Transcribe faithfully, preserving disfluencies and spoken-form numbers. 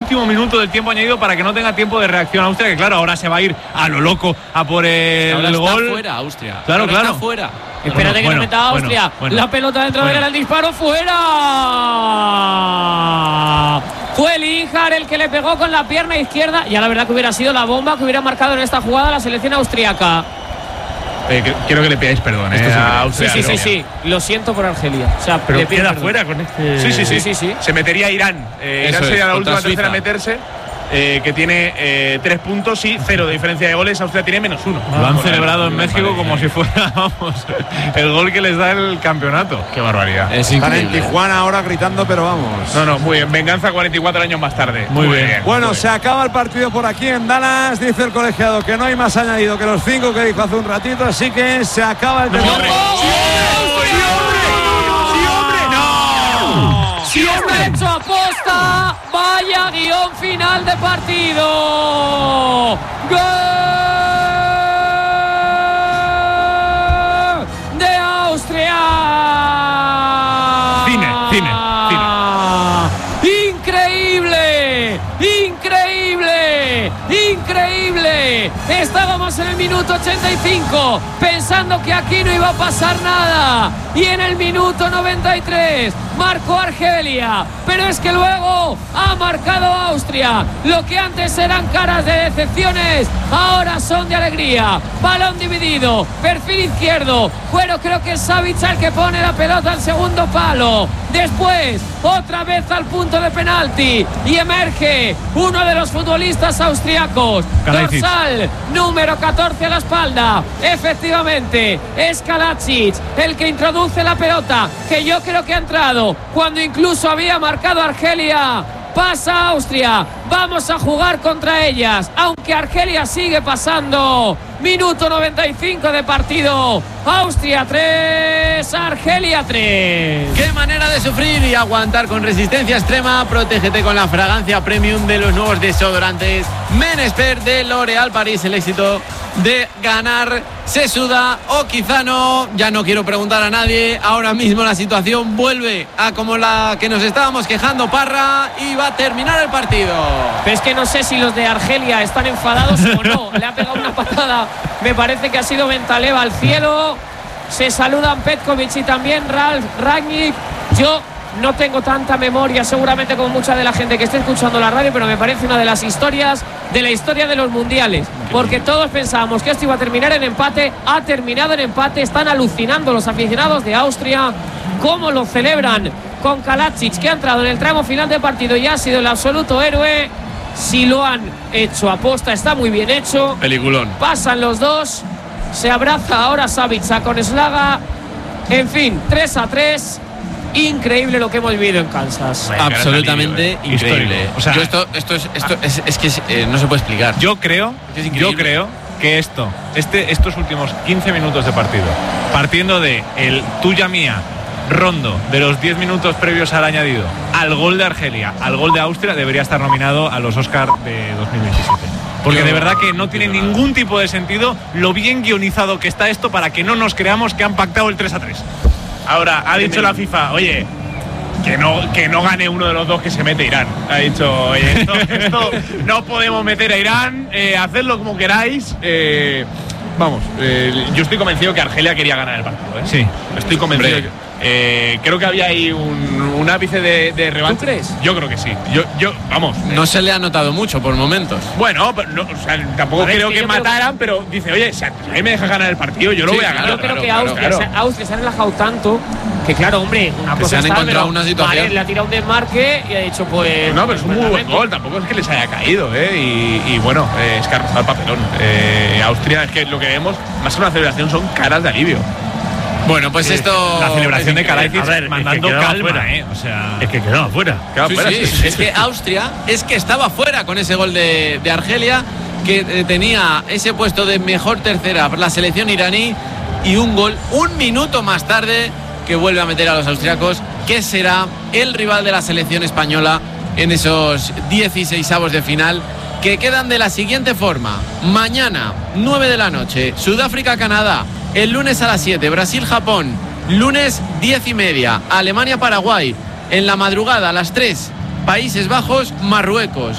último minuto del tiempo añadido para que no tenga tiempo de reacción Austria, que claro, ahora se va a ir a lo loco a por el ahora gol. Está fuera Austria. Claro, ahora claro. Está fuera. Espérate bueno, que bueno, no meta a Austria. Bueno, bueno, la pelota dentro bueno. de el disparo fuera. Fue Linhart el que le pegó con la pierna izquierda. Ya la verdad que hubiera sido la bomba que hubiera marcado en esta jugada la selección austriaca. Eh, que, quiero que le pidáis perdón, eh, a Austria. Sí, sí, sí, sí. Lo siento por Argelia. O sea, pero le pido queda perdón. fuera con este. Sí, sí, sí. sí, sí, sí. Se metería Irán. Eh, Irán Eso sería es, la contra última Suiza. tercera a meterse. Eh, que tiene eh, tres puntos y cero de diferencia de goles. Austria tiene menos uno. Lo han celebrado en México como si fuera, vamos, el gol que les da el campeonato. Qué barbaridad. Es Están en increíble. Tijuana ahora gritando, pero vamos. No, no, muy bien. Venganza cuarenta y cuatro años más tarde. Muy, muy bien. bien. Bueno, muy se bien. acaba el partido por aquí en Dallas. Dice el colegiado que no hay más añadido que los cinco que dijo hace un ratito, así que se acaba el tercer. hombre. Si está hecho aposta, vaya guión final de partido. ¡Gol de Austria! Cine, cine, ¡Increíble! ¡Increíble! ¡Increíble! Estábamos en el minuto ochenta y cinco pensando que aquí no iba a pasar nada. Y en el minuto noventa y tres marcó Argelia. Pero es que luego ha marcado Austria. Lo que antes eran caras de decepciones, ahora son de alegría. Balón dividido, perfil izquierdo. Bueno, creo que es Savic el que pone la pelota al segundo palo. Después, otra vez al punto de penalti. Y emerge uno de los futbolistas austriacos. Kalajdzic. Dorsal, número catorce a la espalda. Efectivamente, es Kalajdzic el que introduce la pelota, que yo creo que ha entrado cuando incluso había marcado Argelia. Pasa Austria, vamos a jugar contra ellas, aunque Argelia sigue pasando. Minuto noventa y cinco de partido. Austria tres, Argelia tres. Qué manera de sufrir y aguantar con resistencia extrema. Protégete con la fragancia premium de los nuevos desodorantes Men Expert de L'Oréal Paris. El éxito de ganar se suda o quizá no. Ya no quiero preguntar a nadie. Ahora mismo la situación vuelve a como la que nos estábamos quejando Parra y va a terminar el partido. Pero es que no sé si los de Argelia están enfadados o no. Le ha pegado una patada, me parece que ha sido Bentaleva al cielo. Se saludan Petkovic y también Ralf Rangnick. Yo no tengo tanta memoria seguramente como mucha de la gente que esté escuchando la radio, pero me parece una de las historias de la historia de los mundiales, porque todos pensábamos que esto iba a terminar en empate. Ha terminado en empate. Están alucinando los aficionados de Austria cómo lo celebran con Kalajdzic, que ha entrado en el tramo final de partido y ha sido el absoluto héroe. Si lo han hecho aposta, está muy bien hecho. Peliculón. Pasan los dos, se abraza ahora Savic con Slaga. En fin, tres a tres. Increíble lo que hemos vivido en Kansas. Vaya, Absolutamente alivio, eh. increíble. Histórico. O sea, Yo esto, esto es, esto es, es que es, eh, no se puede explicar. Yo creo, Es increíble. yo creo que esto, este, estos últimos quince minutos de partido, partiendo de el tuya mía rondo de los diez minutos previos al añadido, al gol de Argelia, al gol de Austria, debería estar nominado a los Oscar de dos mil veintisiete. Porque Yo de verdad que no tiene entiendo ningún tipo de sentido lo bien guionizado que está esto para que no nos creamos que han pactado el tres a tres. Ahora, ha dicho la FIFA, oye, que no, que no gane uno de los dos que se mete Irán. Ha dicho, oye, esto, esto no podemos meter a Irán, eh, hacedlo como queráis. Eh, vamos, eh, yo estoy convencido que Argelia quería ganar el partido. ¿eh? Sí. Estoy convencido. Hombre. Eh, creo que había ahí un, un ápice de, de revancha. ¿Tú crees? Yo creo que sí. Yo, yo vamos. No se le ha notado mucho por momentos. Bueno, pero no, o sea, tampoco A ver, creo es que, que yo creo mataran, pero dice, oye, si a mí me deja ganar el partido, yo lo Sí, voy a claro, ganar. Yo creo que claro, Austria, claro. se, Austria se ha relajado tanto que, claro, hombre, una Que cosa se han está, encontrado pero una situación. Mares le ha tirado un desmarque y ha dicho, pues. No, pero es un muy buen lamento. gol, tampoco es que les haya caído, ¿eh? Y, y bueno, eh, es que ha rozado el papelón. Eh, Austria, es que lo que vemos, más que una celebración, son caras de alivio. Bueno, pues esto. La celebración de Kalajdzic A ver, es que mandando quedaba calma, fuera. ¿eh? O sea, Es que quedaba fuera. queda Sí, fuera, sí, sí, sí. es que Austria es que estaba fuera con ese gol de, de Argelia, que eh, tenía ese puesto de mejor tercera por la selección iraní, y un gol un minuto más tarde que vuelve a meter a los austriacos, que será el rival de la selección española en esos dieciseisavos de final, que quedan de la siguiente forma: mañana nueve de la noche Sudáfrica-Canadá, el lunes a las siete Brasil-Japón, lunes diez y media Alemania-Paraguay, en la madrugada a las tres Países Bajos-Marruecos.